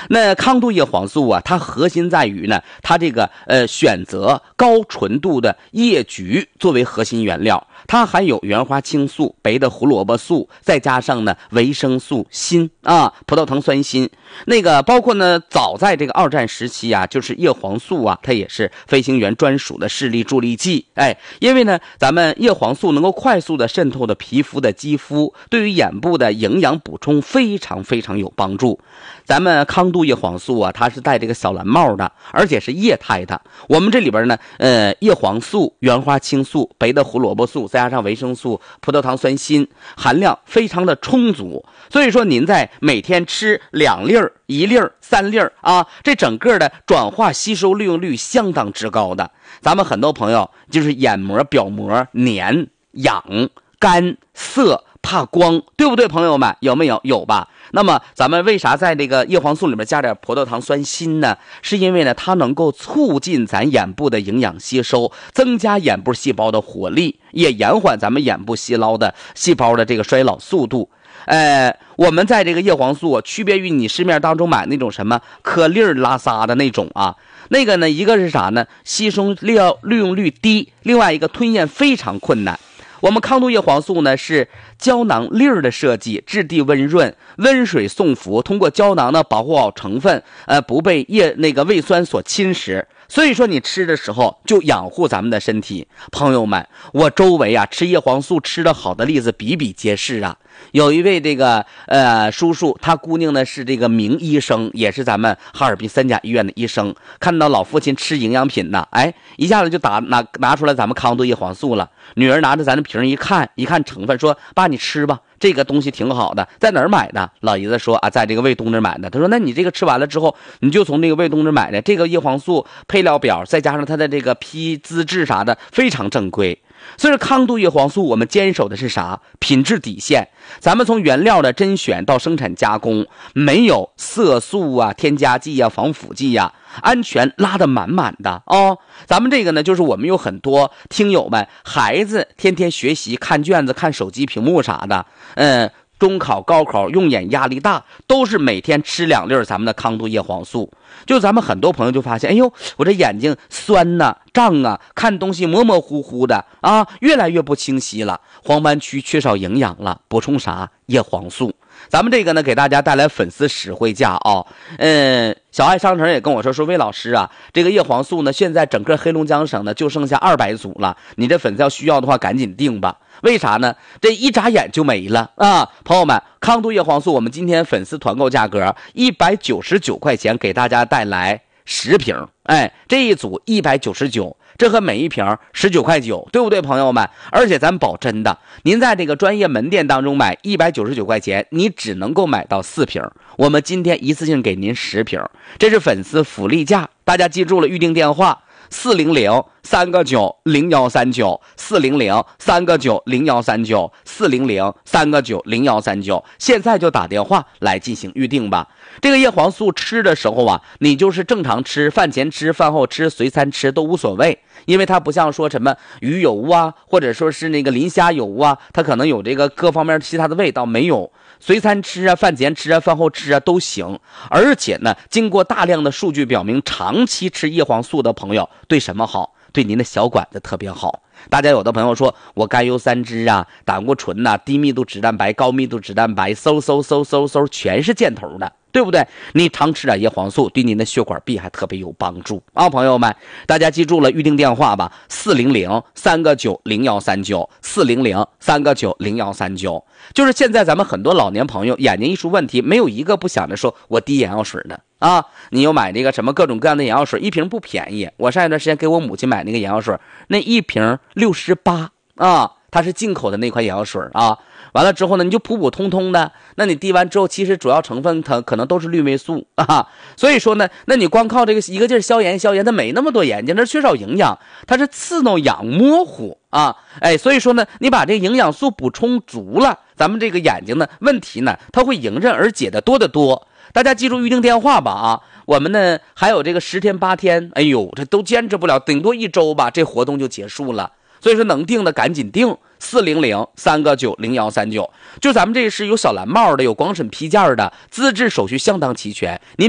那康度叶黄素啊，它核心在于呢，它这个选择高纯度的叶菊作为核心原料，它含有原花青素、白的胡萝卜素，再加上呢维生素锌啊，葡萄糖酸锌。那个包括呢，早在这个二战时期啊，就是叶黄素啊，它也是飞行员专属的视力助力剂。因为呢，咱们叶黄素能够快速的渗透的皮肤的肌肤，对于眼部的营养补充非常非常有帮助。咱们康度叶黄素啊，它是带这个小蓝帽的，而且是液态的。我们这里边呢，叶黄素、原花青素、白的胡萝卜素，再加上维生素、葡萄糖酸锌，含量非常的充足。所以说，您在每天吃2粒、1粒、3粒啊，这整个的转化吸收利用率相当之高的。咱们很多朋友就是眼膜、表膜黏、痒、干、涩、怕光，对不对，朋友们？有没有？有吧？那么咱们为啥在这个叶黄素里面加点葡萄糖酸锌呢？是因为呢，它能够促进咱眼部的营养吸收，增加眼部细胞的活力，也延缓咱们眼部细胞的这个衰老速度。我们在这个叶黄素区别于你市面当中买那种什么颗粒拉撒的那种啊，那个呢，一个是啥呢？吸收利用率低，另外一个吞咽非常困难。我们康度叶黄素呢是胶囊粒儿的设计，质地温润，温水送服，通过胶囊呢保护好成分，不被胃酸所侵蚀。所以说你吃的时候就养护咱们的身体。朋友们，我周围啊吃叶黄素吃得好的例子比比皆是啊。有一位这个叔叔，他姑娘呢是这个名医生，也是咱们哈尔滨三甲医院的医生，看到老父亲吃营养品呢，一下子就拿出来咱们康度叶黄素了。女儿拿着咱的瓶一看成分，说爸你吃吧，这个东西挺好的，在哪儿买的？老爷子说啊，在这个卫东那买的。他说那你这个吃完了之后，你就从这个卫东那买的，这个叶黄素配料表再加上它的这个批资质啥的非常正规。所以说康度叶黄素我们坚守的是啥？品质底线。咱们从原料的甄选到生产加工，没有色素啊、添加剂啊、防腐剂啊，安全拉得满满的哦。咱们这个呢，就是我们有很多听友们，孩子天天学习看卷子、看手机屏幕啥的，中考、高考用眼压力大，都是每天吃2粒咱们的康度叶黄素。就咱们很多朋友就发现，哎呦，我这眼睛酸呐、胀啊，看东西模模糊糊的啊，越来越不清晰了，黄斑区缺少营养了，补充啥？叶黄素。咱们这个呢，给大家带来粉丝实惠价啊。小爱商城也跟我说魏老师啊，这个叶黄素呢，现在整个黑龙江省呢就剩下200组了，你这粉丝要需要的话赶紧订吧。为啥呢？这一眨眼就没了啊！朋友们，康度叶黄素我们今天粉丝团购价格199块钱，给大家带来10瓶，这一组199，这和每一瓶19.9块，对不对，朋友们？而且咱保真的，您在这个专业门店当中买199块钱，你只能够买到4瓶，我们今天一次性给您10瓶，这是粉丝福利价，大家记住了，预定电话400-3个9-0139，400-3个9-0139，400-3个9-0139，现在就打电话来进行预定吧。这个叶黄素吃的时候啊，你就是正常吃，饭前吃、饭后吃、随餐吃都无所谓，因为它不像说什么鱼油啊，或者说是那个磷虾油啊，它可能有这个各方面其他的味道，没有。随餐吃啊、饭前吃啊、饭后吃啊都行。而且呢，经过大量的数据表明，长期吃叶黄素的朋友对什么好？对您的小管子特别好。大家有的朋友说我甘油三酯啊、胆固醇啊、低密度脂蛋白、高密度脂蛋白，搜全是箭头的，对不对？你常吃点叶黄素，对您的血管壁还特别有帮助啊！朋友们，大家记住了，预定电话吧，400-3个9-0139，400-3个9-0139。就是现在咱们很多老年朋友眼睛一出问题，没有一个不想着说我滴眼药水的啊！你又买这个什么各种各样的眼药水，一瓶不便宜。我上一段时间给我母亲买那个眼药水，那一瓶68啊，它是进口的那款眼药水啊。完了之后呢，你就普普通通的，那你滴完之后，其实主要成分它可能都是氯霉素啊。所以说呢，那你光靠这个一个劲儿消炎，它没那么多眼睛，它缺少营养，它是刺挠痒模糊啊。所以说呢，你把这个营养素补充足了，咱们这个眼睛呢问题呢，它会迎刃而解的多得多。大家记住预定电话吧啊！我们呢还有这个10天8天，哎呦，这都坚持不了，顶多1周吧，这活动就结束了。所以说能定的赶紧定，400-3个9-0139。就咱们这是有小蓝帽的，有广审批件的，资质手续相当齐全。您